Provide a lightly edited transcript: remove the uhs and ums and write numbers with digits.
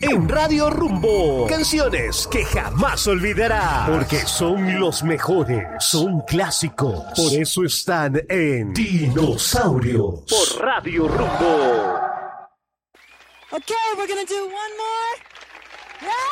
en Radio Rumbo. Canciones que jamás olvidarás, porque son los mejores, son clásicos. Por eso están en Dinosaurios por Radio Rumbo. Okay, we're gonna do one more. Yeah!